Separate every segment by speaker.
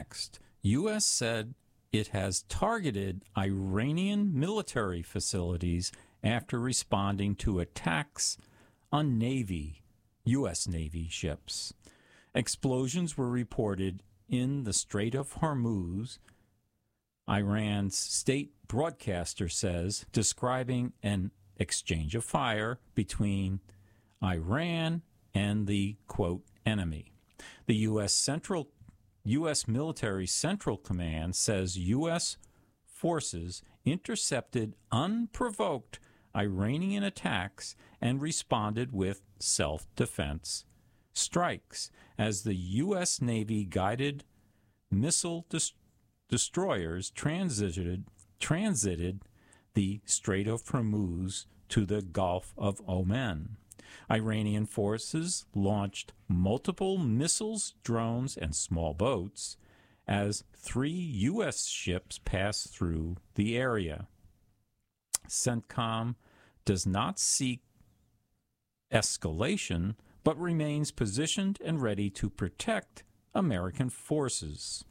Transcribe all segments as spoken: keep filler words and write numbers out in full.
Speaker 1: Next, U S said it has targeted Iranian military facilities after responding to attacks on Navy, U S Navy ships. Explosions were reported in the Strait of Hormuz, Iran's state broadcaster says, describing an exchange of fire between Iran and the, quote, enemy. The U S Central U S Military Central Command says U S forces intercepted unprovoked Iranian attacks and responded with self-defense strikes as the U S Navy guided missile des- destroyers transited transited the Strait of Hormuz to the Gulf of Oman. Iranian forces launched multiple missiles, drones, and small boats as three U S ships passed through the area. CENTCOM does not seek escalation, but remains positioned and ready to protect American forces.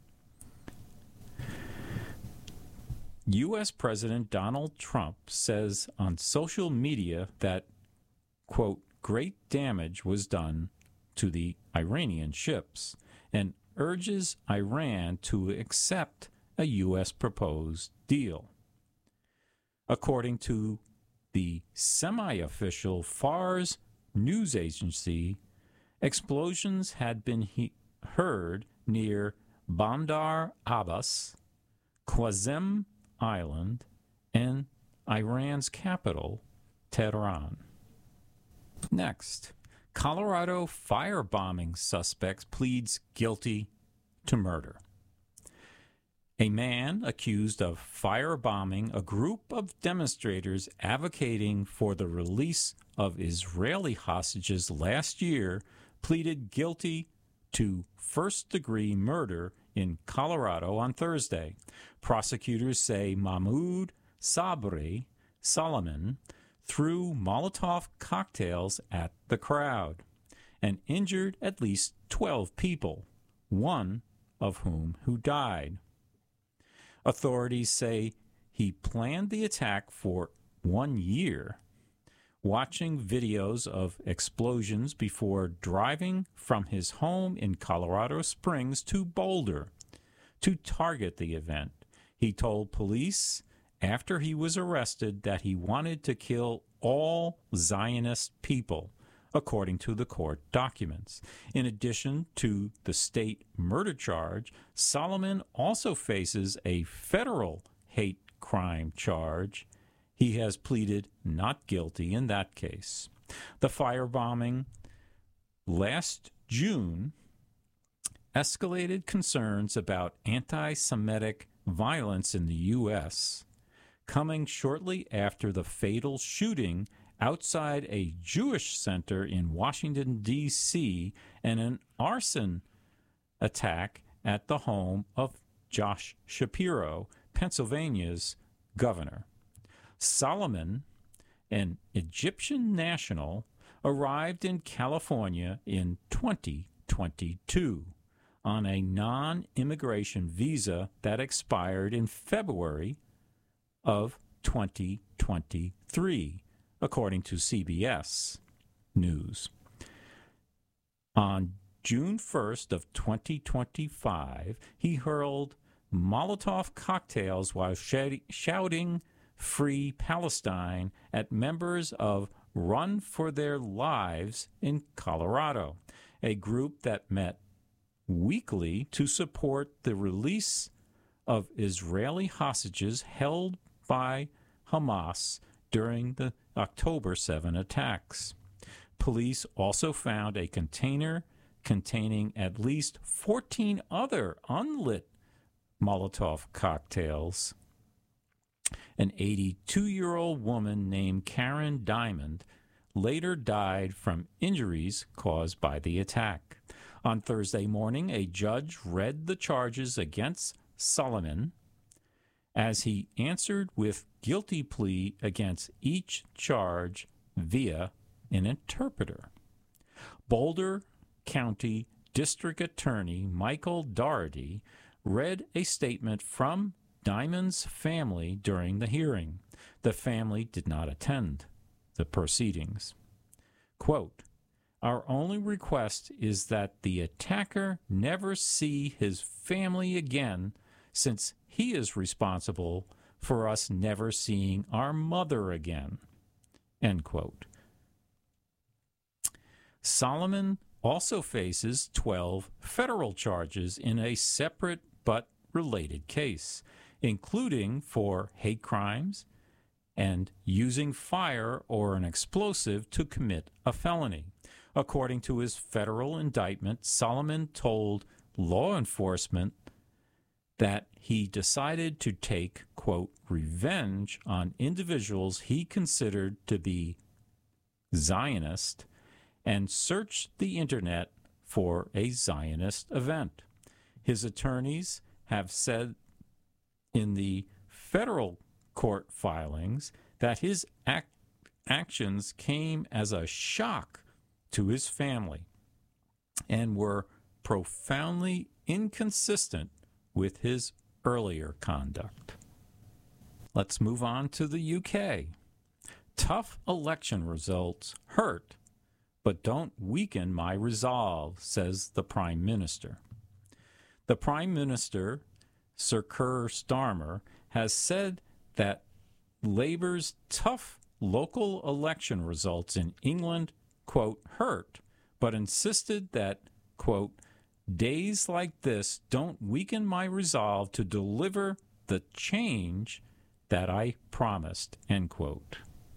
Speaker 1: U S President Donald Trump says on social media that, quote, great damage was done to the Iranian ships and urges Iran to accept a U S proposed deal. According to the semi-official Fars news agency, explosions had been he- heard near Bandar Abbas, Qasem Island, and Iran's capital, Tehran. Next, Colorado firebombing suspect pleads guilty to murder. A man accused of firebombing a group of demonstrators advocating for the release of Israeli hostages last year pleaded guilty to first-degree murder in Colorado on Thursday. Prosecutors say Mahmoud Sabri Solomon threw Molotov cocktails at the crowd and injured at least twelve people, one of whom who died. Authorities say he planned the attack for one year, watching videos of explosions before driving from his home in Colorado Springs to Boulder to target the event. He told police after he was arrested that he wanted to kill all Zionist people, according to the court documents. In addition to the state murder charge, Solomon also faces a federal hate crime charge. He has pleaded not guilty in that case. The firebombing last June escalated concerns about anti-Semitic violence in the U S, coming shortly after the fatal shooting outside a Jewish center in Washington, D C, and an arson attack at the home of Josh Shapiro, Pennsylvania's governor. Solomon, an Egyptian national, arrived in California in twenty twenty-two on a non-immigration visa that expired in February of twenty twenty-three, according to C B S News. On June first of twenty twenty-five, he hurled Molotov cocktails while sh- shouting Free Palestine at members of Run for Their Lives in Colorado, a group that met weekly to support the release of Israeli hostages held by Hamas during the October seventh attacks. Police also found a container containing at least fourteen other unlit Molotov cocktails. An eighty-two-year-old woman named Karen Diamond later died from injuries caused by the attack. On Thursday morning, a judge read the charges against Solomon as he answered with guilty plea against each charge via an interpreter. Boulder County District Attorney Michael Doherty read a statement from Diamond's family during the hearing. The family did not attend the proceedings. Quote, "Our only request is that the attacker never see his family again, since he is responsible for us never seeing our mother again." End quote. Solomon also faces twelve federal charges in a separate but related case, including for hate crimes and using fire or an explosive to commit a felony. According to his federal indictment, Solomon told law enforcement that he decided to take, quote, revenge on individuals he considered to be Zionist and searched the internet for a Zionist event. His attorneys have said in the federal court filings that his act- actions came as a shock to his family and were profoundly inconsistent with his earlier conduct. Let's move on to the U K. Tough election results hurt, but don't weaken my resolve, says the Prime Minister. The Prime Minister, Sir Keir Starmer, has said that Labour's tough local election results in England, quote, hurt, but insisted that, quote, days like this don't weaken my resolve to deliver the change that I promised, end quote.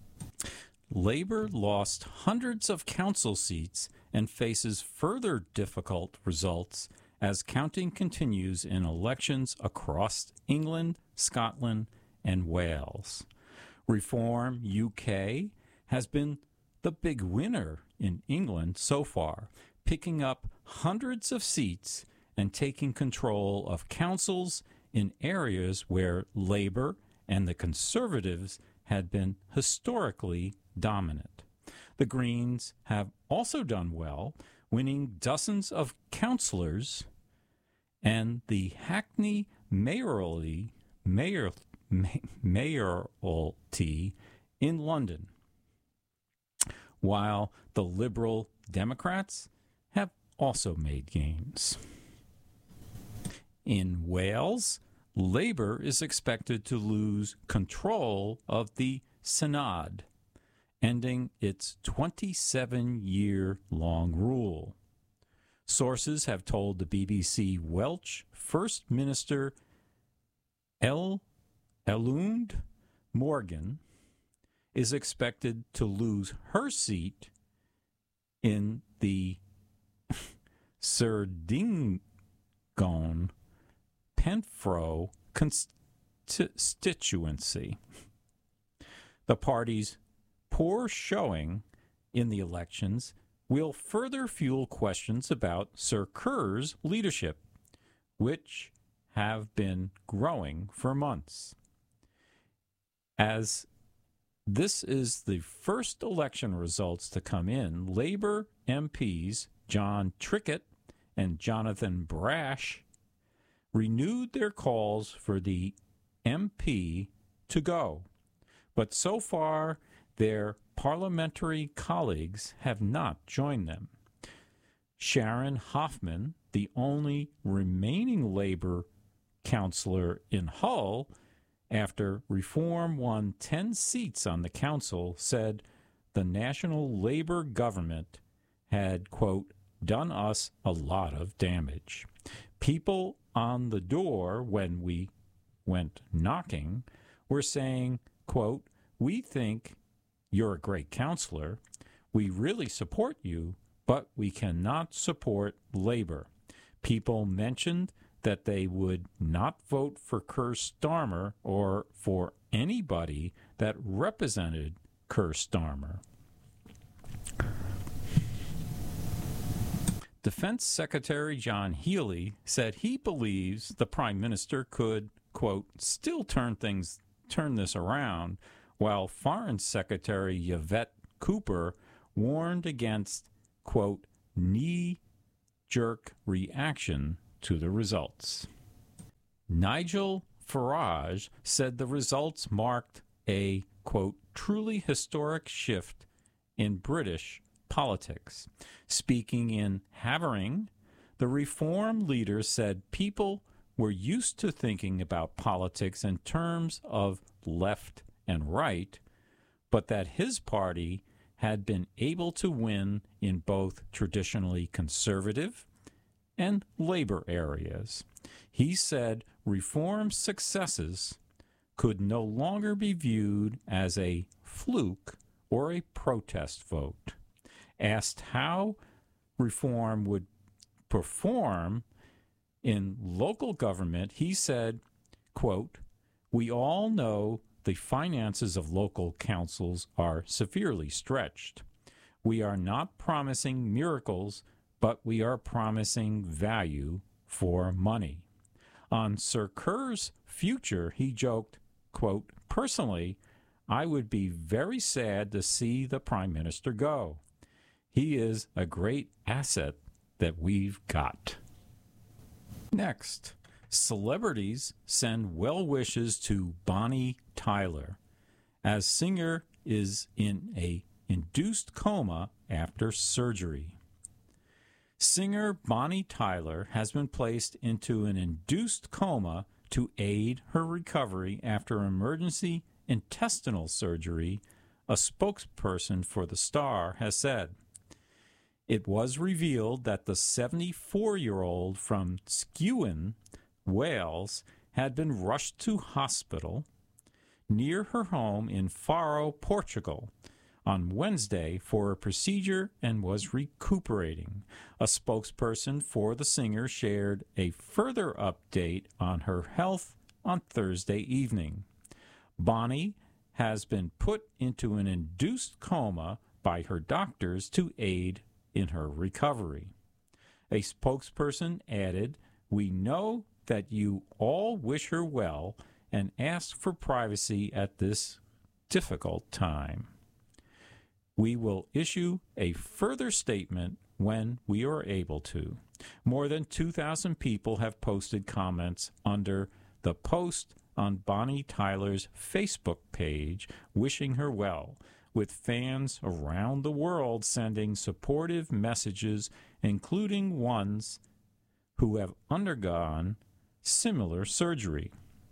Speaker 1: Labour lost hundreds of council seats and faces further difficult results as counting continues in elections across England, Scotland, and Wales. Reform U K has been the big winner in England so far, picking up hundreds of seats and taking control of councils in areas where Labour and the Conservatives had been historically dominant. The Greens have also done well, winning dozens of councillors, and the Hackney mayoralty, mayor, mayoralty in London, while the Liberal Democrats have also made gains. In Wales, Labour is expected to lose control of the Synod, ending its twenty-seven-year-long rule. Sources have told the B B C Welsh First Minister El Eluned Morgan is expected to lose her seat in the Ceredigion Penfro constituency. The party's poor showing in the elections will further fuel questions about Sir Keir's leadership, which have been growing for months. As this is the first election results to come in, Labour M Ps John Trickett and Jonathan Brash renewed their calls for the M P to go, but so far their parliamentary colleagues have not joined them. Sharon Hoffman, the only remaining Labour councillor in Hull, after Reform won ten seats on the council, said the National Labour government had, quote, done us a lot of damage. People on the door when we went knocking were saying, quote, we think you're a great counselor. We really support you, but we cannot support Labour. People mentioned that they would not vote for Keir Starmer or for anybody that represented Keir Starmer. Defense Secretary John Healey said he believes the Prime Minister could, quote, still turn things, turn this around, while Foreign Secretary Yvette Cooper warned against, quote, knee-jerk reaction to the results. Nigel Farage said the results marked a, quote, truly historic shift in British politics. Speaking in Havering, the Reform leader said people were used to thinking about politics in terms of left and right, but that his party had been able to win in both traditionally conservative and labor areas. He said Reform's successes could no longer be viewed as a fluke or a protest vote. Asked how Reform would perform in local government, he said, quote, "We all know the finances of local councils are severely stretched. We are not promising miracles, but we are promising value for money." On Sir Kerr's future, he joked, quote, "Personally, I would be very sad to see the Prime Minister go. He is a great asset that we've got." Next, celebrities send well wishes to Bonnie Tyler, as singer is in a induced coma after surgery. Singer Bonnie Tyler has been placed into an induced coma to aid her recovery after emergency intestinal surgery, a spokesperson for the star has said. It was revealed that the seventy-four-year-old from Skewen, Wales, had been rushed to hospital near her home in Faro, Portugal, on Wednesday for a procedure and was recuperating. A spokesperson for the singer shared a further update on her health on Thursday evening. Bonnie has been put into an induced coma by her doctors to aid in her recovery. A spokesperson added, "We know that you all wish her well and ask for privacy at this difficult time. We will issue a further statement when we are able to." More than two thousand people have posted comments under the post on Bonnie Tyler's Facebook page wishing her well, with fans around the world sending supportive messages, including ones who have undergone similar surgery.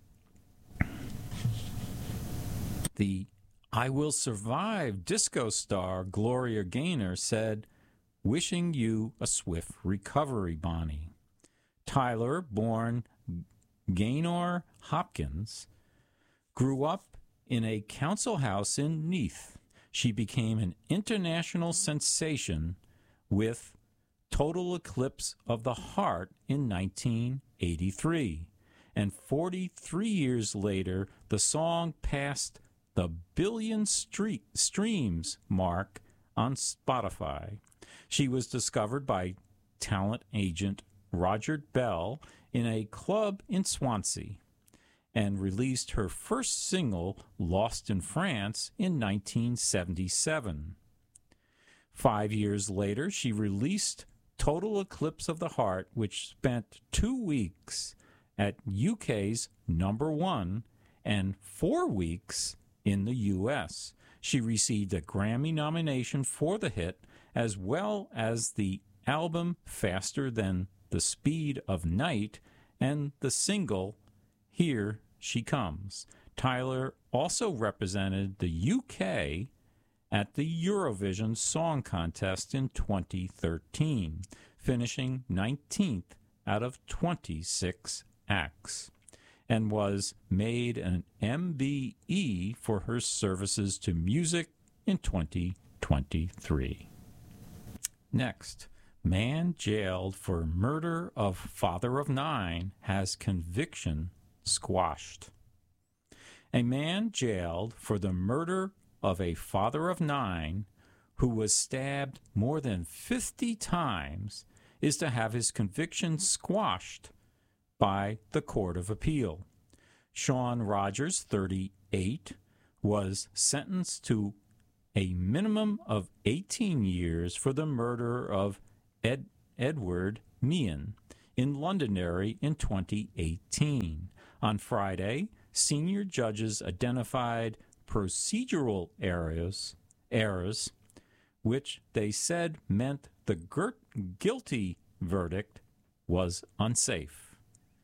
Speaker 1: The I Will Survive disco star Gloria Gaynor said, "Wishing you a swift recovery, Bonnie." Tyler, born Gaynor Hopkins, grew up in a council house in Neath. She became an international sensation with Total Eclipse of the Heart in nineteen eighty-three. And forty-three years later, the song passed the billion street streams mark on Spotify. She was discovered by talent agent Roger Bell in a club in Swansea and released her first single, Lost in France, in nineteen seventy-seven. Five years later, she released Total Eclipse of the Heart, which spent two weeks at U K's number one and four weeks in the U S. She received a Grammy nomination for the hit, as well as the album Faster Than the Speed of Night and the single Here She Comes. Tyler also represented the U K at the Eurovision Song Contest in twenty thirteen, finishing nineteenth out of twenty-six acts, and was made an M B E for her services to music in twenty twenty-three. Next, man jailed for murder of father of nine has conviction squashed. A man jailed for the murder of a father of nine who was stabbed more than fifty times is to have his conviction squashed by the Court of Appeal. Sean Rogers, thirty-eight, was sentenced to a minimum of eighteen years for the murder of Ed, Edward Meehan in Londonderry in twenty eighteen. On Friday, senior judges identified procedural errors, errors which they said meant the guilty verdict was unsafe.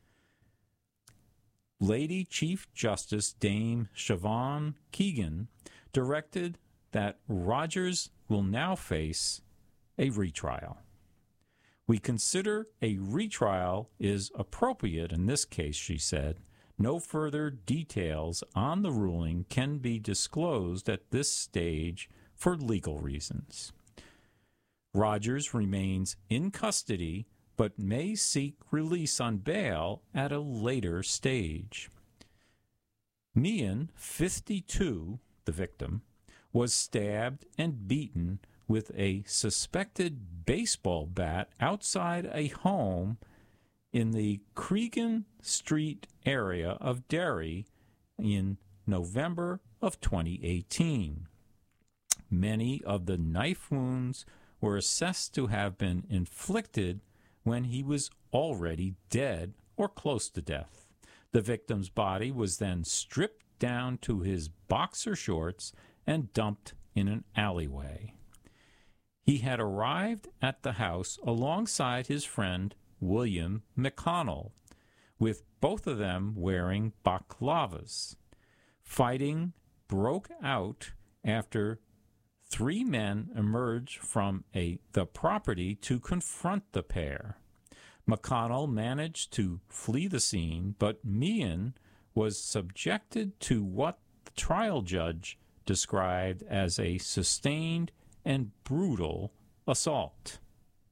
Speaker 1: Lady Chief Justice Dame Siobhan Keegan directed that Rogers will now face a retrial. We consider a retrial is appropriate in this case, she said. No further details on the ruling can be disclosed at this stage for legal reasons. Rogers remains in custody but may seek release on bail at a later stage. Meehan, fifty-two, the victim, was stabbed and beaten with a suspected baseball bat outside a home in the Cregan Street area of Derry in November of twenty eighteen. Many of the knife wounds were assessed to have been inflicted when he was already dead or close to death. The victim's body was then stripped down to his boxer shorts and dumped in an alleyway. He had arrived at the house alongside his friend William McConnell, with both of them wearing balaclavas. Fighting broke out after three men emerged from a, the property to confront the pair. McConnell managed to flee the scene, but Meehan was subjected to what the trial judge described as a sustained and brutal assault.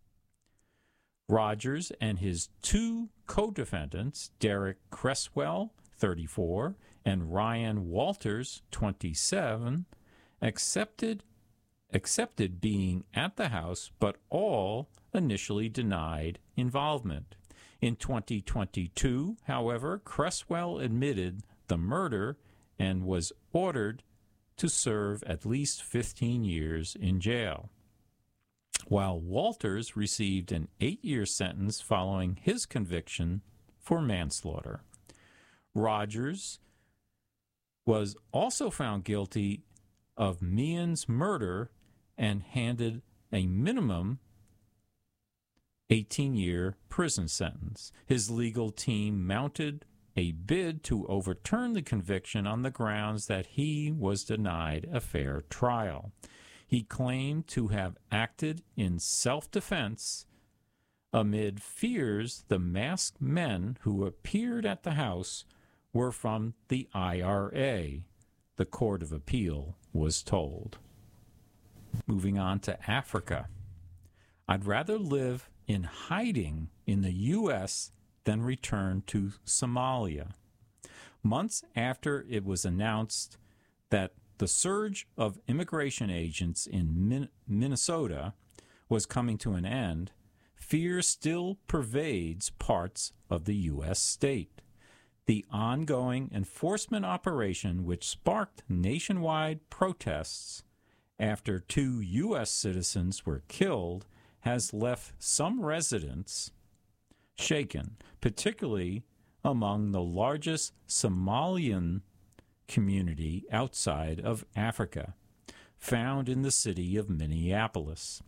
Speaker 1: Rogers and his two co-defendants, Derek Cresswell, thirty-four, and Ryan Walters, twenty-seven, accepted accepted being at the house, but all initially denied involvement. In twenty twenty-two, however, Cresswell admitted the murder and was ordered to serve at least fifteen years in jail, while Walters received an eight-year sentence following his conviction for manslaughter. Rogers was also found guilty of Meehan's murder and handed a minimum eighteen-year prison sentence. His legal team mounted a bid to overturn the conviction on the grounds that he was denied a fair trial. He claimed to have acted in self-defense amid fears the masked men who appeared at the house were from the I R A, the Court of Appeal was told. Moving on to Africa. I'd rather live in hiding in the U S than return to Somalia. Months after it was announced that the surge of immigration agents in Min- Minnesota was coming to an end, fear still pervades parts of the U S state. The ongoing enforcement operation, which sparked nationwide protests after two U S citizens were killed, has left some residents shaken, particularly among the largest Somalian community outside of Africa, found in the city of Minneapolis.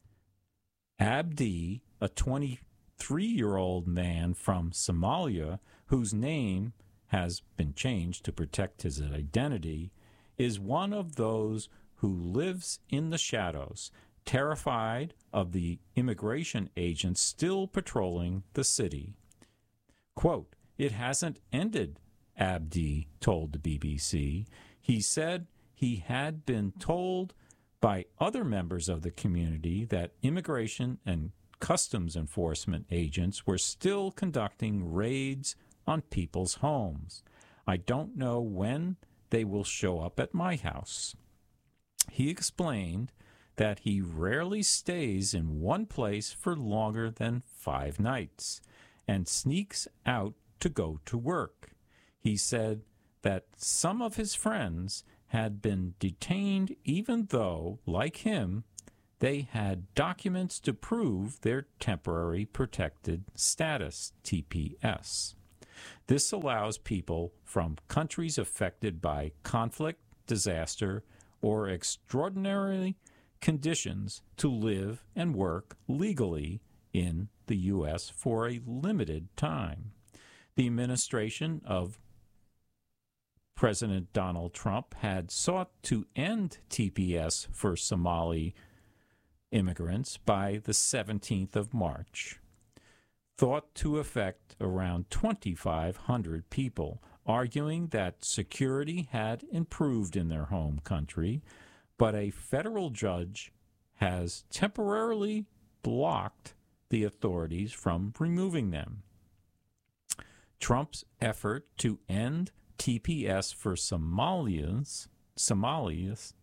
Speaker 1: Abdi, a twenty-three-year-old man from Somalia whose name has been changed to protect his identity, is one of those who lives in the shadows, terrified of the immigration agents still patrolling the city. Quote, "It hasn't ended," Abdi told the B B C. He said he had been told by other members of the community that immigration and customs enforcement agents were still conducting raids on people's homes. "I don't know when they will show up at my house." He explained that he rarely stays in one place for longer than five nights and sneaks out to go to work. He said that some of his friends had been detained even though, like him, they had documents to prove their temporary protected status, T P S. This allows people from countries affected by conflict, disaster, or extraordinary conditions to live and work legally in the U S for a limited time. The administration of President Donald Trump had sought to end T P S for Somali immigrants by the seventeenth of March, thought to affect around twenty-five hundred people, arguing that security had improved in their home country, but a federal judge has temporarily blocked the authorities from removing them. Trump's effort to end T P S for Somalians, Somalis,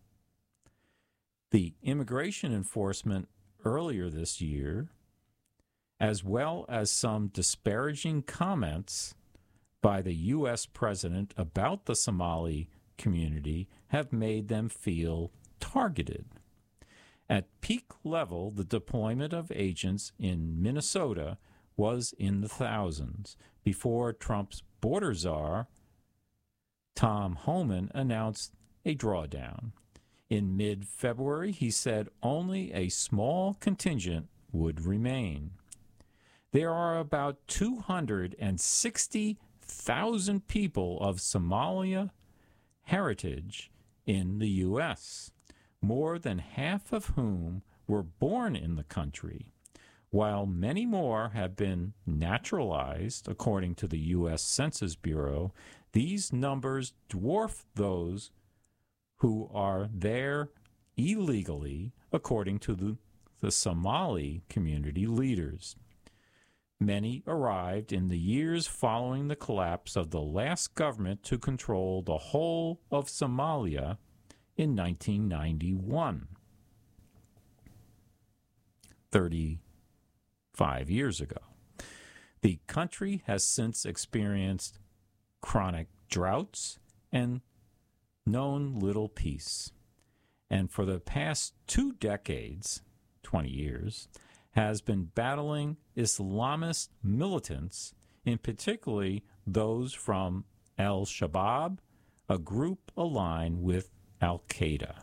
Speaker 1: the immigration enforcement earlier this year, as well as some disparaging comments by the U S president about the Somali community, have made them feel targeted. At peak level, the deployment of agents in Minnesota was in the thousands before Trump's border czar, Tom Homan, announced a drawdown. In mid-February, he said only a small contingent would remain. There are about two hundred sixty thousand people of Somalia heritage in the U S, more than half of whom were born in the country, while many more have been naturalized, according to the U S Census Bureau. These numbers dwarf those who are there illegally, according to the, the Somali community leaders. Many arrived in the years following the collapse of the last government to control the whole of Somalia in nineteen ninety-one, thirty-five years ago. The country has since experienced chronic droughts and known little peace, and for the past two decades, twenty years, has been battling Islamist militants, in particularly those from al-Shabaab, a group aligned with al-Qaeda.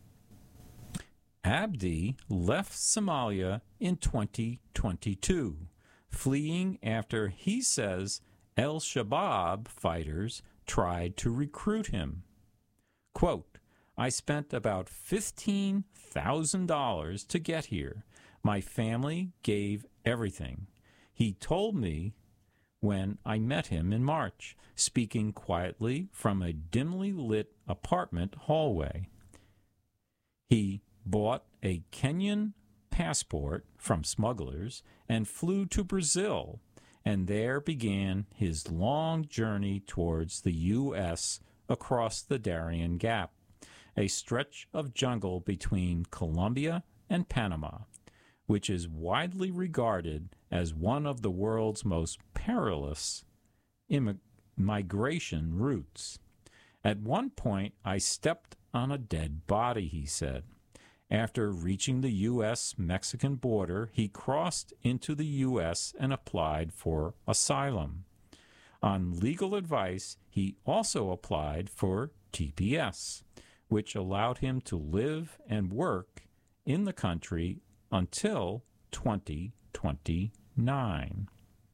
Speaker 1: Abdi left Somalia in twenty twenty-two, fleeing after he says al-Shabaab fighters tried to recruit him. Quote, "I spent about fifteen thousand dollars to get here. My family gave everything. He told me when I met him in March, speaking quietly from a dimly lit apartment hallway. He bought a Kenyan passport from smugglers and flew to Brazil, and there began his long journey towards the U S across the Darien Gap, a stretch of jungle between Colombia and Panama, which is widely regarded as one of the world's most perilous immig- migration routes. At one point, I stepped on a dead body," he said. After reaching the U S Mexican border, he crossed into the U S and applied for asylum. On legal advice, he also applied for T P S, which allowed him to live and work in the country until twenty twenty-nine.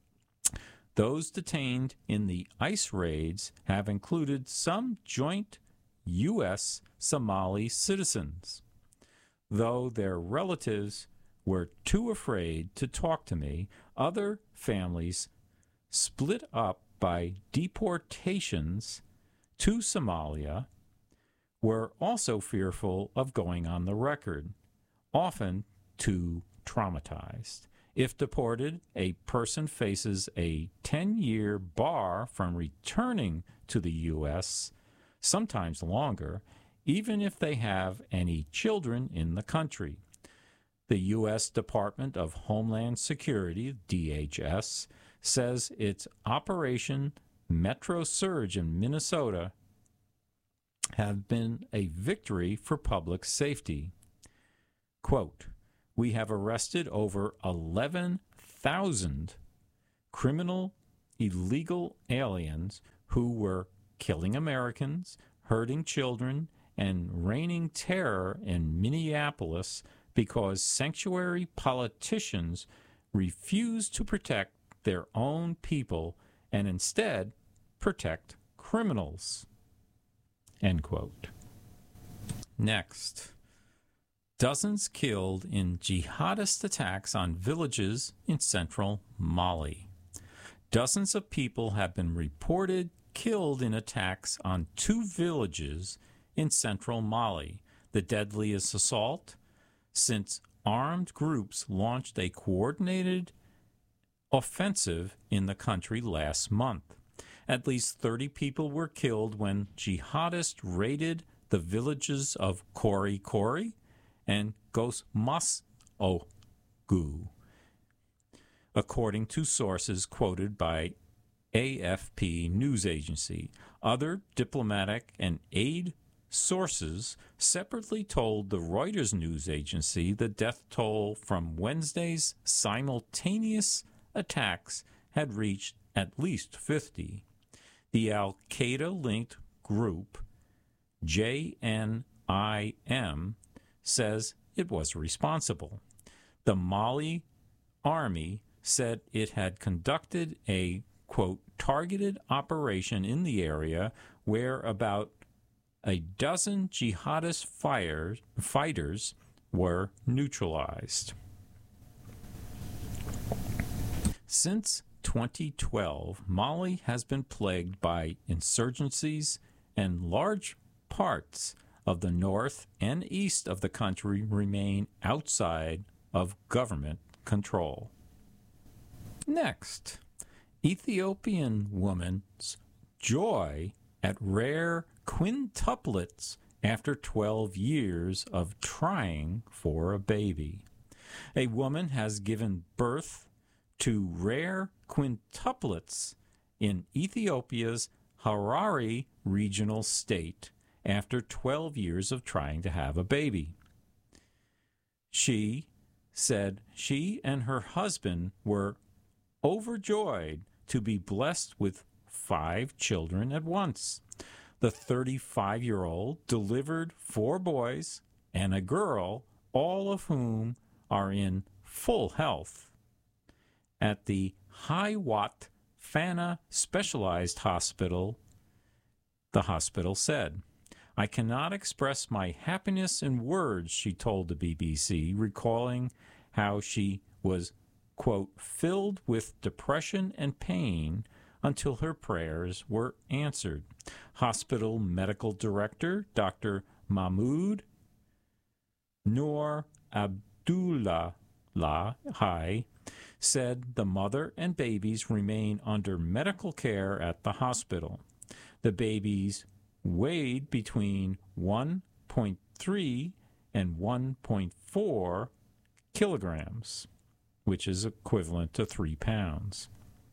Speaker 1: Those detained in the ICE raids have included some joint U S Somali citizens. Though their relatives were too afraid to talk to me, other families split up by deportations to Somalia were also fearful of going on the record, often too traumatized. If deported, a person faces a ten-year bar from returning to the U S, sometimes longer, even if they have any children in the country. The U S Department of Homeland Security, D H S, says its Operation Metro Surge in Minnesota have been a victory for public safety. Quote, we have arrested over eleven thousand criminal, illegal aliens who were killing Americans, hurting children, and raining terror in Minneapolis because sanctuary politicians refused to protect their own people and instead protect criminals. End quote. Next. Dozens killed in jihadist attacks on villages in central Mali. Dozens of people have been reported killed in attacks on two villages in central Mali, the deadliest assault since armed groups launched a coordinated offensive in the country last month. At least thirty people were killed when jihadists raided the villages of Kori Kori and Gosmasogu, according to sources quoted by A F P news agency. Other diplomatic and aid sources separately told the Reuters news agency the death toll from Wednesday's simultaneous attacks had reached at least fifty. The Al-Qaeda-linked group J N I M says it was responsible. The Mali army said it had conducted a, quote, targeted operation in the area where about a dozen jihadist fire, fighters were neutralized. Since twenty twelve, Mali has been plagued by insurgencies, and large parts of the north and east of the country remain outside of government control. Next, Ethiopian woman's joy at rare quintuplets after twelve years of trying for a baby. A woman has given birth to rare quintuplets in Ethiopia's Harare regional state after twelve years of trying to have a baby. She said she and her husband were overjoyed to be blessed with five children at once. The thirty-five-year-old delivered four boys and a girl, all of whom are in full health. At the Hiawat Fana Specialized Hospital, the hospital said, "I cannot express my happiness in words," she told the B B C, recalling how she was, quote, filled with depression and pain until her prayers were answered. Hospital medical director Doctor Mahmoud Noor Abdullah Hai said the mother and babies remain under medical care at the hospital. The babies weighed between one point three and one point four kilograms, which is equivalent to three pounds.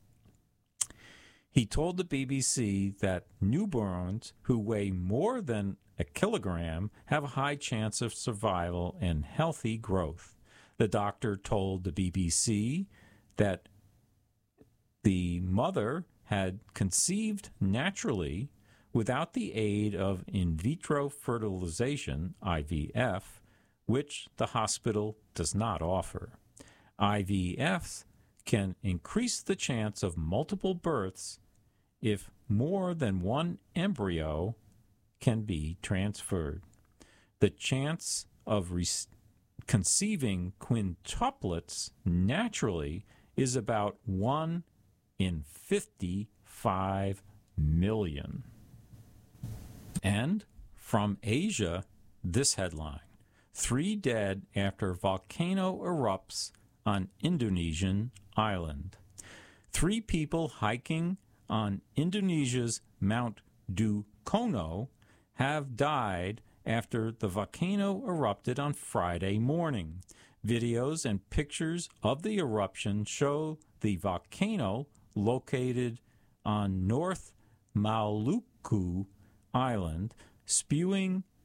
Speaker 1: He told the B B C that newborns who weigh more than a kilogram have a high chance of survival and healthy growth. The doctor told the B B C that the mother had conceived naturally without the aid of in vitro fertilization, I V F, which the hospital does not offer. I V F can increase the chance of multiple births if more than one embryo can be transferred. The chance of re- conceiving quintuplets naturally is about one in fifty-five million. And from Asia, this headline: three dead after volcano erupts on Indonesian island. Three people hiking on Indonesia's Mount Dukono have died after the volcano erupted on Friday morning. Videos and pictures of the eruption show the volcano located on North Maluku Island spewing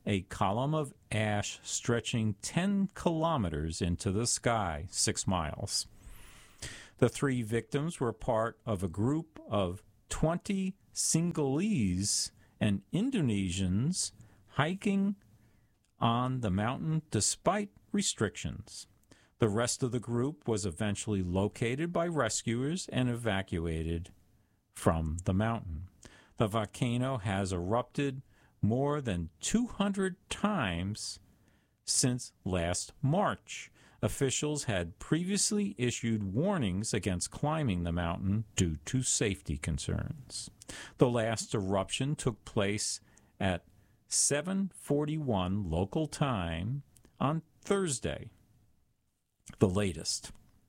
Speaker 1: a column of ash stretching ten kilometers into the sky, six miles. The three victims were part of a group of twenty Sinhalese and Indonesians hiking on the mountain despite restrictions. The rest of the group was eventually located by rescuers and evacuated from the mountain. The volcano has erupted more than two hundred times since last March. Officials had previously issued warnings against climbing the mountain due to safety concerns. The last eruption took place at seven forty-one local time on Thursday, the latest,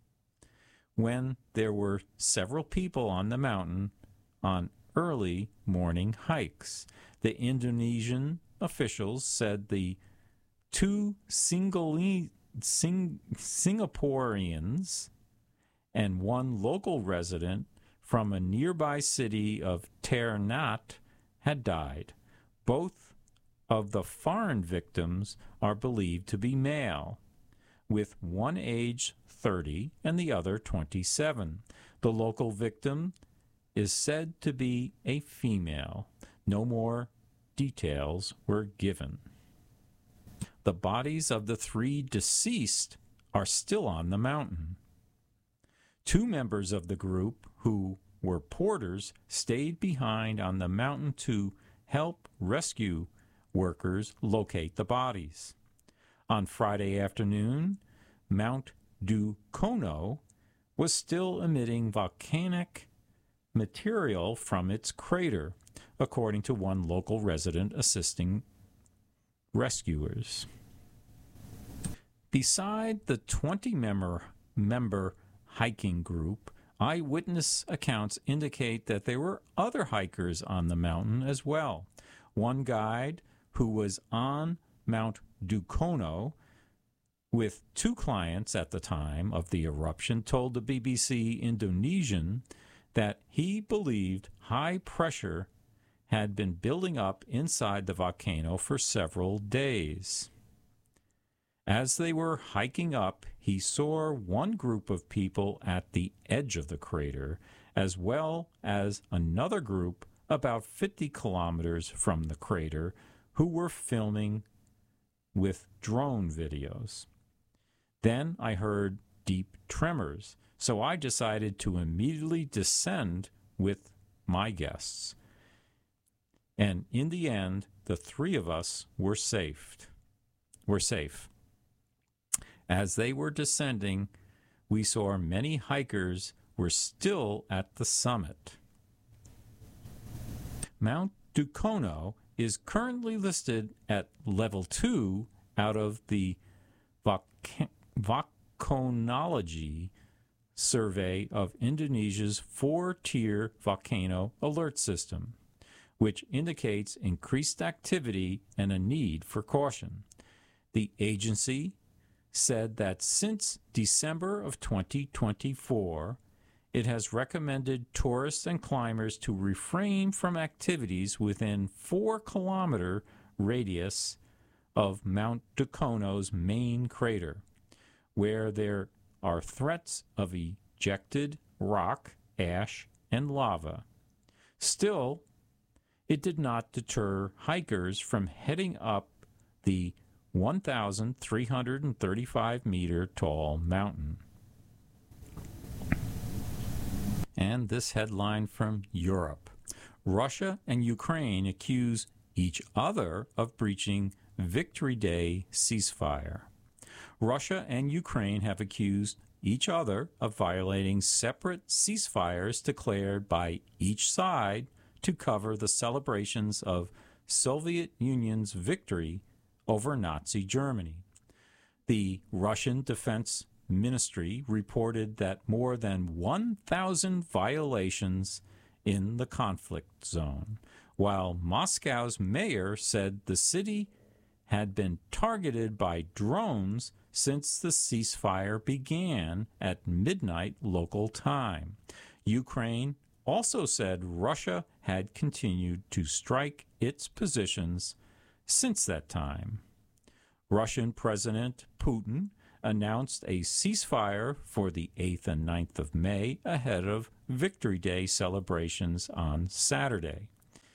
Speaker 1: when there were several people on the mountain on early morning hikes. The Indonesian officials said the two Sinhalese Sing- Singaporeans and one local resident from a nearby city of Ternate had died. Both of the foreign victims are believed to be male, with one age thirty and the other twenty-seven. The local victim is said to be a female. No more details were given. The bodies of the three deceased are still on the mountain. Two members of the group, who were porters, stayed behind on the mountain to help rescue workers locate the bodies. On Friday afternoon, Mount Dukono was still emitting volcanic material from its crater, according to one local resident assisting rescuers. Beside the twenty-member member hiking group, eyewitness accounts indicate that there were other hikers on the mountain as well. One guide who was on Mount Dukono with two clients at the time of the eruption told the B B C Indonesian that he believed high pressure had been building up inside the volcano for several days. As they were hiking up, he saw one group of people at the edge of the crater, as well as another group about fifty kilometers from the crater who were filming with drone videos. Then I heard deep tremors, so I decided to immediately descend with my guests. And in the end, the three of us were safe. Were safe. As they were descending, we saw many hikers were still at the summit. Mount Dukono is currently listed at level two out of the volca- volcanology survey of Indonesia's four-tier volcano alert system, which indicates increased activity and a need for caution. The agency said that since December of twenty twenty-four, it has recommended tourists and climbers to refrain from activities within four kilometer radius of Mount Dukono's main crater, where there are threats of ejected rock, ash, and lava. Still, it did not deter hikers from heading up the one thousand three hundred thirty-five meter tall mountain. And this headline from Europe. Russia and Ukraine accuse each other of breaching Victory Day ceasefire. Russia and Ukraine have accused each other of violating separate ceasefires declared by each side to cover the celebrations of Soviet Union's victory over Nazi Germany. The Russian Defense Ministry reported that more than one thousand violations in the conflict zone, while Moscow's mayor said the city had been targeted by drones since the ceasefire began at midnight local time. Ukraine also said Russia had continued to strike its positions since that time. Russian President Putin announced a ceasefire for the eighth and ninth of May ahead of Victory Day celebrations on Saturday.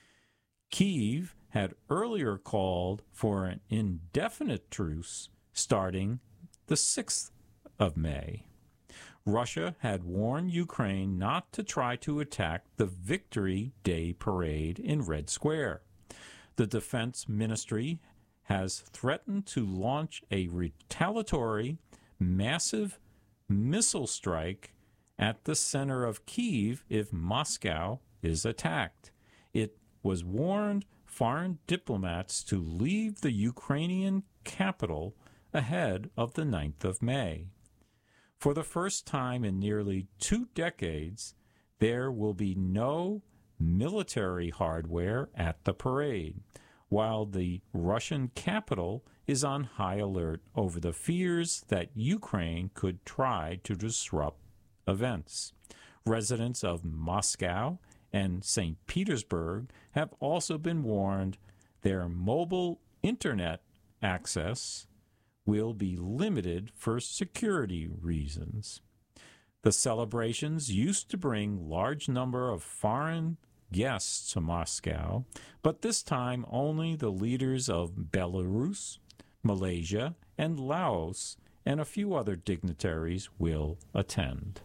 Speaker 1: Kyiv had earlier called for an indefinite truce starting the sixth of May. Russia had warned Ukraine not to try to attack the Victory Day parade in Red Square. The Defense Ministry has threatened to launch a retaliatory, massive missile strike at the center of Kyiv if Moscow is attacked. It was warned foreign diplomats to leave the Ukrainian capital ahead of the ninth of May. For the first time in nearly two decades, there will be no military hardware at the parade, while the Russian capital is on high alert over the fears that Ukraine could try to disrupt events. Residents of Moscow and Saint Petersburg have also been warned their mobile internet access will be limited for security reasons. The celebrations used to bring large number of foreign guests to Moscow, but this time only the leaders of Belarus, Malaysia, and Laos, and a few other dignitaries will attend.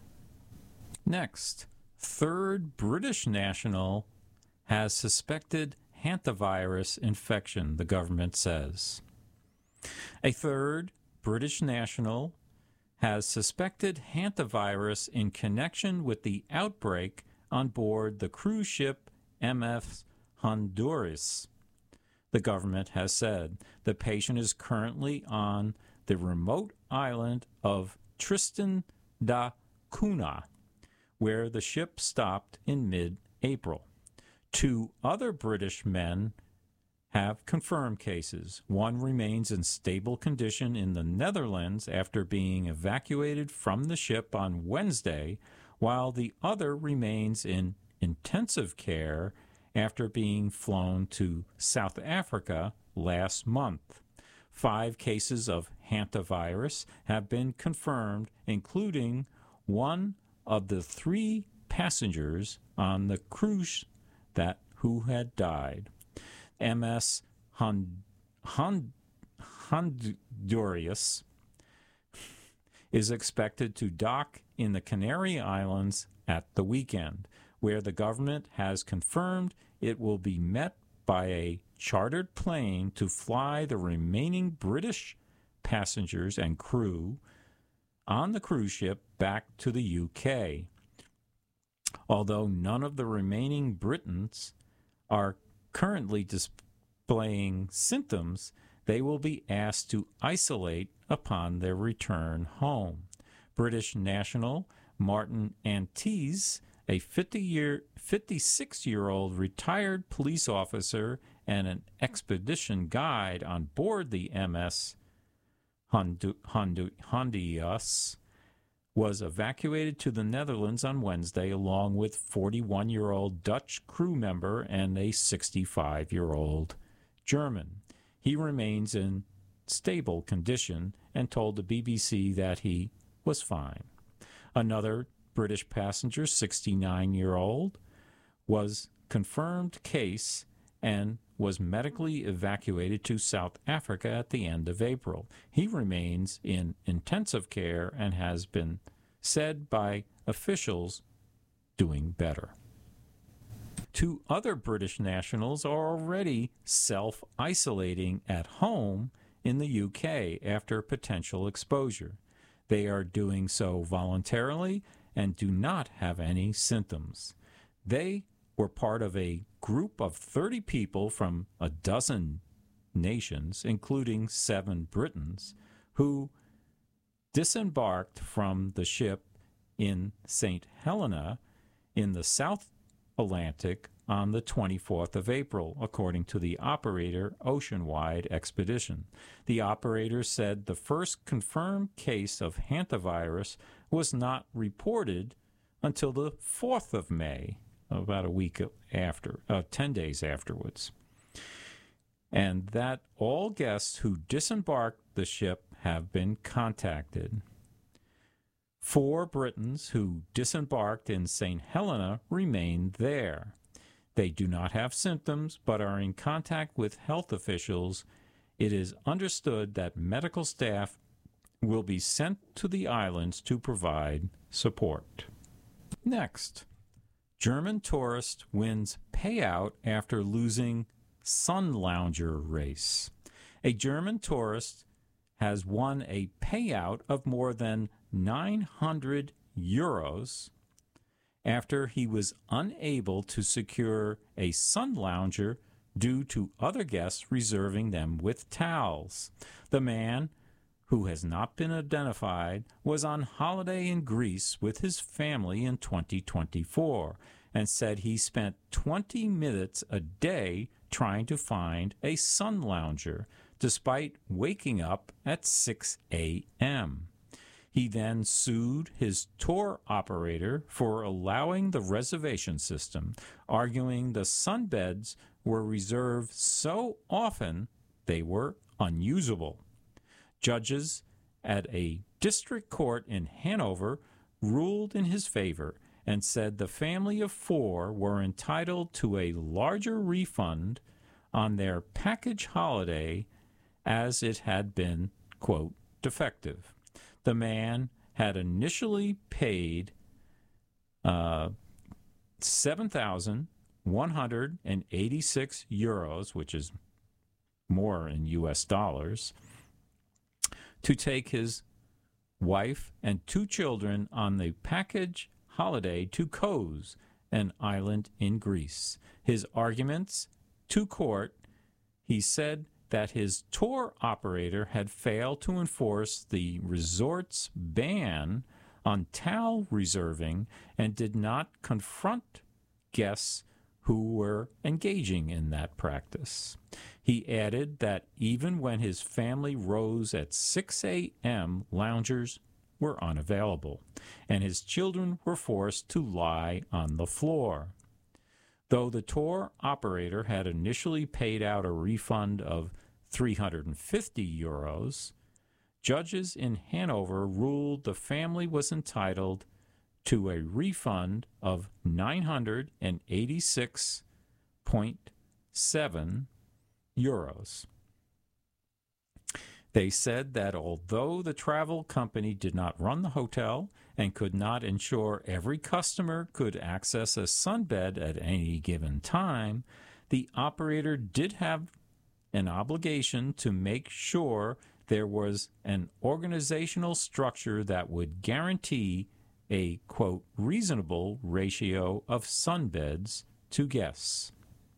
Speaker 1: Next, third British national has suspected hantavirus infection, the government says. A third British national has suspected hantavirus in connection with the outbreak on board the cruise ship M S Honduras. The government has said the patient is currently on the remote island of Tristan da Cunha, where the ship stopped in mid-April. Two other British men have confirmed cases. One remains in stable condition in the Netherlands after being evacuated from the ship on Wednesday, while the other remains in intensive care after being flown to South Africa last month. Five cases of hantavirus have been confirmed, including one of the three passengers on the cruise that who had died. M S Hond- Hond- Honduras is expected to dock in the Canary Islands at the weekend, where the government has confirmed it will be met by a chartered plane to fly the remaining British passengers and crew on the cruise ship back to the U K. Although none of the remaining Britons are currently displaying symptoms, they will be asked to isolate upon their return home. British national Martin Antes, a fifty-year, fifty-six-year-old retired police officer and an expedition guide on board the M S Hondu- Hondu- Honduras, was evacuated to the Netherlands on Wednesday along with forty-one-year-old Dutch crew member and a sixty-five-year-old German. He remains in stable condition and told the B B C that he was fine. Another British passenger, sixty-nine-year-old, was confirmed case and was medically evacuated to South Africa at the end of April. He remains in intensive care and has been said by officials doing better. Two other British nationals are already self-isolating at home in the U K after potential exposure. They are doing so voluntarily and do not have any symptoms. They were part of a group of thirty people from a dozen nations, including seven Britons, who disembarked from the ship in Saint Helena in the South Atlantic on the twenty-fourth of April, according to the operator Oceanwide Expedition. The operator said the first confirmed case of hantavirus was not reported until the fourth of May, about a week after, uh, ten days afterwards. and that all guests who disembarked the ship have been contacted. Four Britons who disembarked in Saint Helena remain there. They do not have symptoms but are in contact with health officials. It is understood that medical staff will be sent to the islands to provide support. Next, German tourist wins payout after losing sun lounger race. A German tourist has won a payout of more than nine hundred euros after he was unable to secure a sun lounger due to other guests reserving them with towels. The man, who has not been identified, was on holiday in Greece with his family in twenty twenty-four and said he spent twenty minutes a day trying to find a sun lounger, despite waking up at six a.m. He then sued his tour operator for allowing the reservation system, arguing the sunbeds were reserved so often they were unusable. Judges at a district court in Hanover ruled in his favor and said the family of four were entitled to a larger refund on their package holiday as it had been, quote, defective. The man had initially paid uh, seven thousand one hundred eighty-six euros, which is more in U S dollars, to take his wife and two children on the package holiday to Kos, an island in Greece. His arguments to court, he said that his tour operator had failed to enforce the resort's ban on towel reserving and did not confront guests who were engaging in that practice. He added that even when his family rose at six a.m., loungers were unavailable, and his children were forced to lie on the floor. Though the tour operator had initially paid out a refund of three hundred fifty euros, judges in Hanover ruled the family was entitled to a refund of nine hundred eighty-six point seven euros. They said that although the travel company did not run the hotel and could not ensure every customer could access a sunbed at any given time, the operator did have an obligation to make sure there was an organizational structure that would guarantee a, quote, reasonable ratio of sunbeds to guests.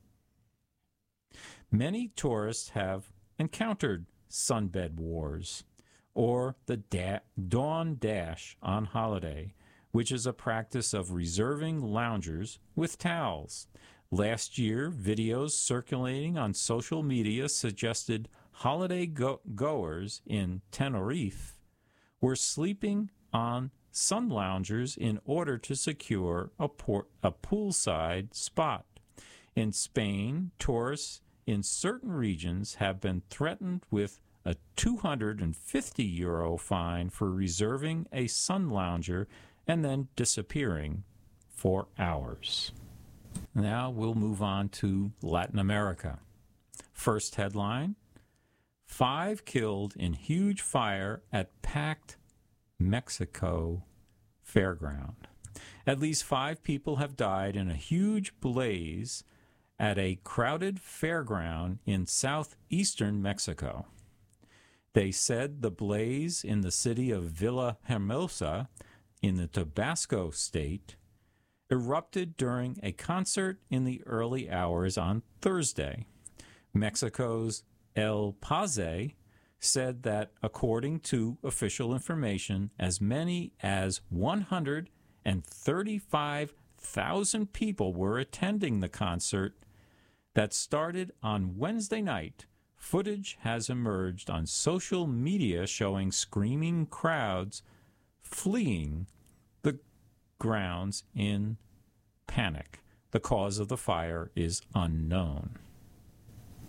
Speaker 1: Many tourists have encountered sunbed wars, or the da- dawn dash on holiday, which is a practice of reserving loungers with towels. Last year, videos circulating on social media suggested holiday go- goers in Tenerife were sleeping on sun loungers in order to secure a, por- a poolside spot. In Spain, tourists in certain regions have been threatened with a two hundred fifty euro fine for reserving a sun lounger and then disappearing for hours. Now we'll move on to Latin America. First headline, five killed in huge fire at packed Mexico fairground. At least five people have died in a huge blaze at a crowded fairground in southeastern Mexico. They said the blaze in the city of Villahermosa in the Tabasco state erupted during a concert in the early hours on Thursday. Mexico's El Paz said that, according to official information, as many as one hundred thirty-five thousand people were attending the concert that started on Wednesday night. Footage has emerged on social media showing screaming crowds fleeing the grounds in panic. The cause of the fire is unknown.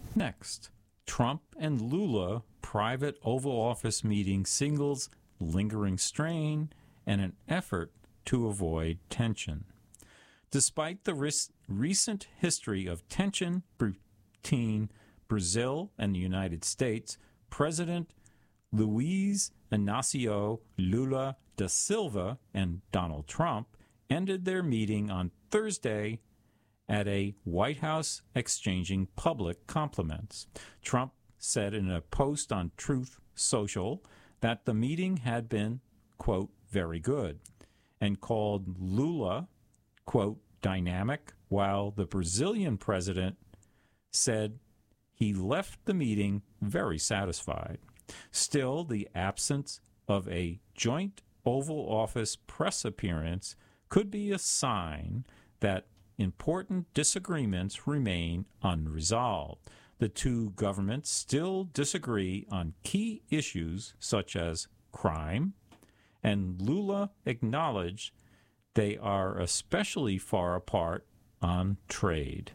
Speaker 1: Next, Trump and Lula private Oval Office meeting signals lingering strain and an effort to avoid tension. Despite the ris- recent history of tension between Brazil and the United States, President Luiz Inácio Lula da Silva and Donald Trump ended their meeting on Thursday at a White House exchanging public compliments. Trump said in a post on Truth Social that the meeting had been, quote, very good, and called Lula, quote, dynamic, while the Brazilian president said he left the meeting very satisfied. Still, the absence of a joint Oval Office press appearance could be a sign that important disagreements remain unresolved. The two governments still disagree on key issues such as crime, and Lula acknowledged they are especially far apart on trade.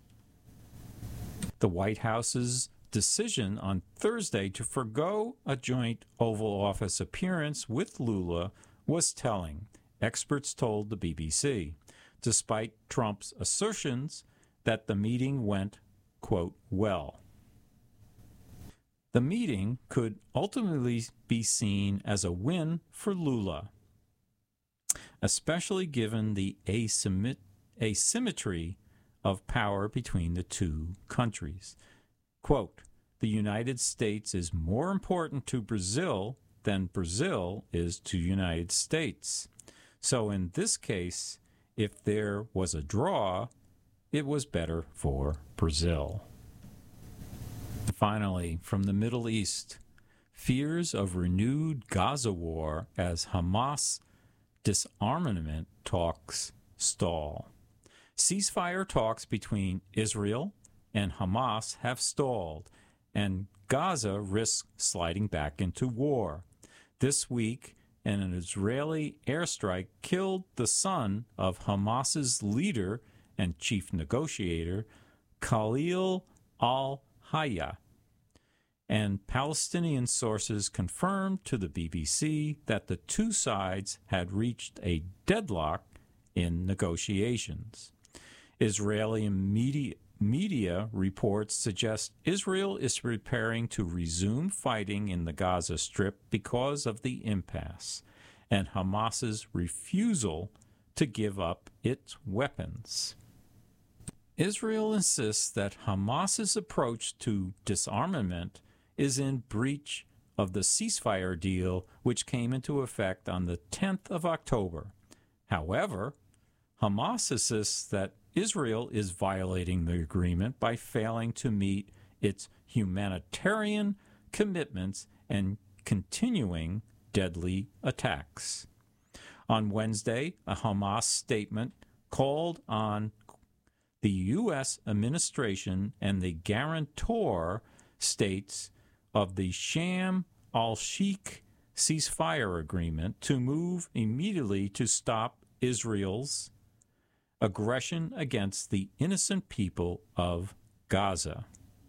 Speaker 1: The White House's decision on Thursday to forgo a joint Oval Office appearance with Lula was telling, experts told the B B C, despite Trump's assertions that the meeting went, quote, well. The meeting could ultimately be seen as a win for Lula, especially given the asymmet- asymmetry of power between the two countries. Quote, the United States is more important to Brazil than Brazil is to the United States. So in this case, if there was a draw, it was better for Brazil. Finally, from the Middle East, fears of renewed Gaza war as Hamas disarmament talks stall. Ceasefire talks between Israel and Hamas have stalled, and Gaza risks sliding back into war. This week, an Israeli airstrike killed the son of Hamas's leader and chief negotiator, Khalil al-Hayya, and Palestinian sources confirmed to the B B C that the two sides had reached a deadlock in negotiations. Israeli media, media reports suggest Israel is preparing to resume fighting in the Gaza Strip because of the impasse and Hamas's refusal to give up its weapons. Israel insists that Hamas's approach to disarmament is in breach of the ceasefire deal, which came into effect on the tenth of October. However, Hamas insists that Israel is violating the agreement by failing to meet its humanitarian commitments and continuing deadly attacks. On Wednesday, a Hamas statement called on the U S administration and the guarantor states of the Sham al-Sheikh ceasefire agreement to move immediately to stop Israel's aggression against the innocent people of Gaza.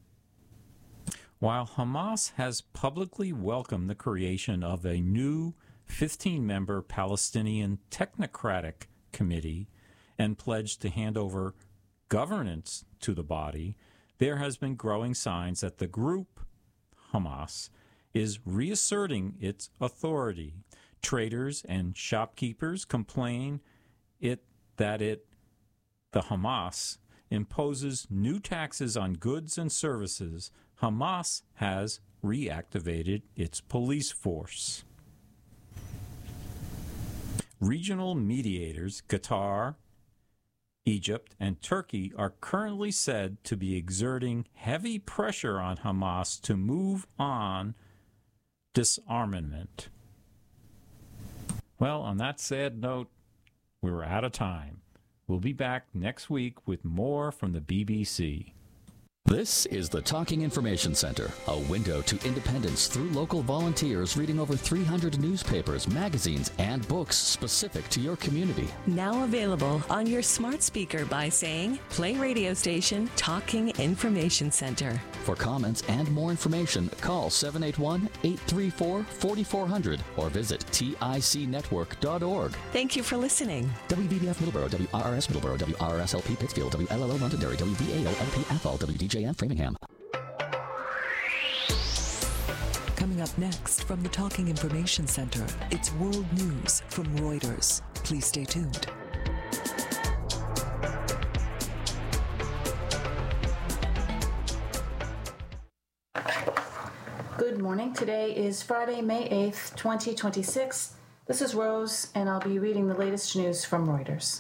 Speaker 1: While Hamas has publicly welcomed the creation of a new fifteen-member Palestinian technocratic committee and pledged to hand over governance to the body, there has been growing signs that the group, Hamas, is reasserting its authority. Traders and shopkeepers complain it that it, the Hamas, imposes new taxes on goods and services. Hamas has reactivated its police force. Regional mediators, Qatar, Egypt, and Turkey are currently said to be exerting heavy pressure on Hamas to move on disarmament. Well, on that sad note, we're out of time. We'll be back next week with more from the B B C.
Speaker 2: This is the Talking Information Center, a window to independence through local volunteers reading over three hundred newspapers, magazines, and books specific to your community.
Speaker 3: Now available on your smart speaker by saying, play radio station Talking Information Center.
Speaker 2: For comments and more information, call seven eight one, eight three four, four four zero zero or visit tic network dot org.
Speaker 3: Thank you for listening.
Speaker 2: W V B F Middleborough, W R R S Middleborough, W R R S L P Pittsfield, W L L O Londonderry, W V A O L P Athol, W D J N Framingham.
Speaker 4: Coming up next from the Talking Information Center, it's World News from Reuters. Please stay tuned.
Speaker 5: Good morning. Today is Friday, May eighth, twenty twenty-six. This is Rose, and I'll be reading the latest news from Reuters.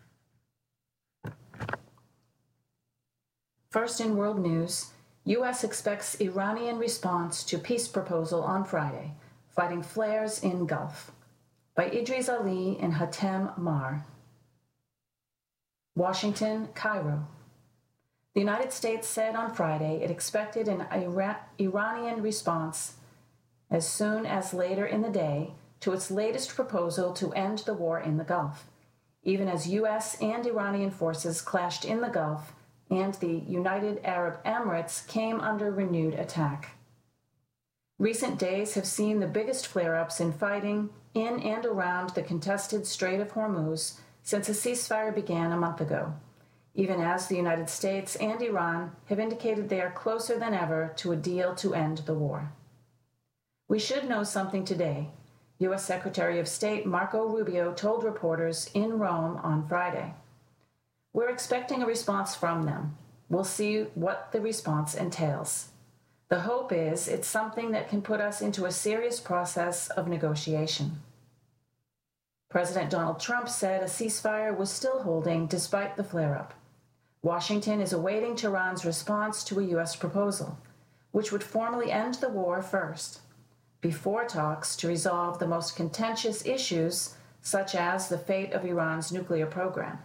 Speaker 5: First in world news, U S expects Iranian response to peace proposal on Friday, fighting flares in Gulf. By Idris Ali and Hatem Mar. Washington, Cairo. The United States said on Friday it expected an Ira- Iranian response as soon as later in the day to its latest proposal to end the war in the Gulf, even as U S and Iranian forces clashed in the Gulf and the United Arab Emirates came under renewed attack. Recent days have seen the biggest flare-ups in fighting in and around the contested Strait of Hormuz since a ceasefire began a month ago, even as the United States and Iran have indicated they are closer than ever to a deal to end the war. We should know something today, U S Secretary of State Marco Rubio told reporters in Rome on Friday. We're expecting a response from them. We'll see what the response entails. The hope is it's something that can put us into a serious process of negotiation. President Donald Trump said a ceasefire was still holding despite the flare-up. Washington is awaiting Tehran's response to a U S proposal, which would formally end the war first, before talks to resolve the most contentious issues, such as the fate of Iran's nuclear program.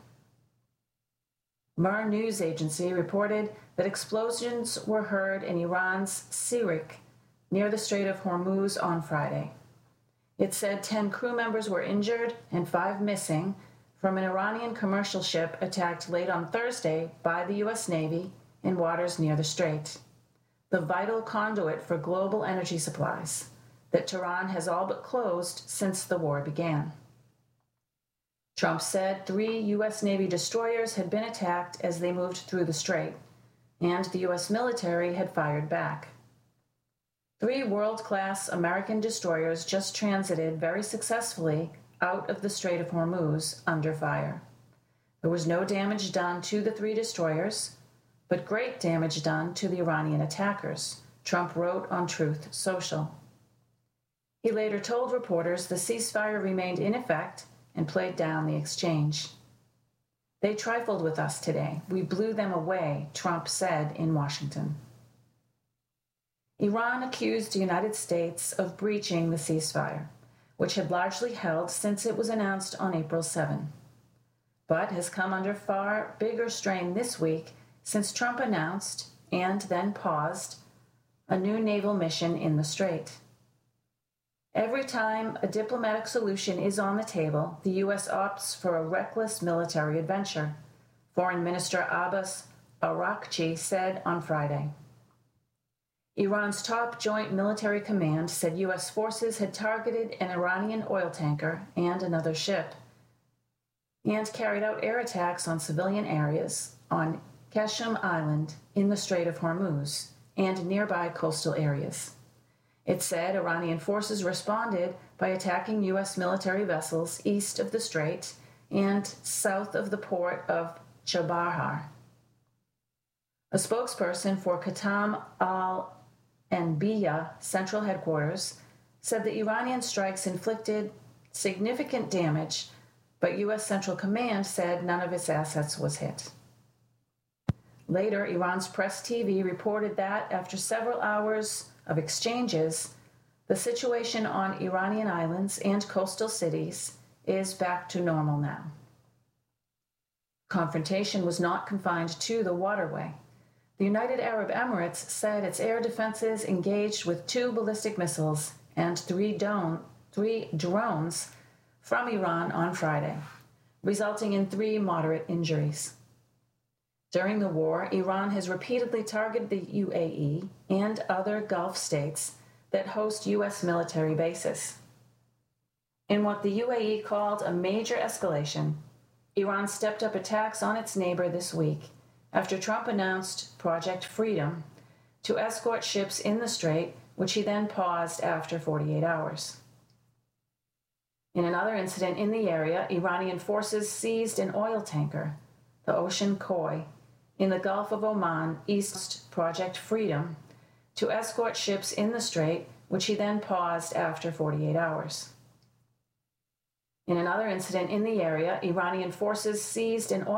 Speaker 5: Mer News Agency reported that explosions were heard in Iran's Sirik, near the Strait of Hormuz on Friday. It said ten crew members were injured and five missing from an Iranian commercial ship attacked late on Thursday by the U S Navy in waters near the strait, the vital conduit for global energy supplies that Tehran has all but closed since the war began. Trump said three U S Navy destroyers had been attacked as they moved through the strait, and the U S military had fired back. Three world-class American destroyers just transited very successfully out of the Strait of Hormuz under fire. There was no damage done to the three destroyers, but great damage done to the Iranian attackers, Trump wrote on Truth Social. He later told reporters the ceasefire remained in effect and played down the exchange. They trifled with us today. We blew them away, Trump said in Washington. Iran accused the United States of breaching the ceasefire, which had largely held since it was announced on April seventh, but has come under far bigger strain this week since Trump announced, and then paused, a new naval mission in the strait. Every time a diplomatic solution is on the table, the U S opts for a reckless military adventure, Foreign Minister Abbas Araghchi said on Friday. Iran's top joint military command said U S forces had targeted an Iranian oil tanker and another ship, and carried out air attacks on civilian areas on Qasem Island in the Strait of Hormuz and nearby coastal areas. It said Iranian forces responded by attacking U S military vessels east of the strait and south of the port of Chabahar. A spokesperson for Qatam al-Anbiya Central Headquarters said the Iranian strikes inflicted significant damage, but U S Central Command said none of its assets was hit. Later, Iran's Press T V reported that after several hours of exchanges, the situation on Iranian islands and coastal cities is back to normal now. Confrontation was not confined to the waterway. The United Arab Emirates said its air defenses engaged with two ballistic missiles and three, don- three drones from Iran on Friday, resulting in three moderate injuries. During the war, Iran has repeatedly targeted the U A E and other Gulf states that host U S military bases. In what the U A E called a major escalation, Iran stepped up attacks on its neighbor this week after Trump announced Project Freedom to escort ships in the strait, which he then paused after forty-eight hours. In another incident in the area, Iranian forces seized an oil tanker, the Ocean Koi, in the Gulf of Oman east Project Freedom to escort ships in the strait, which he then paused after forty-eight hours. In another incident in the area, Iranian forces seized an oil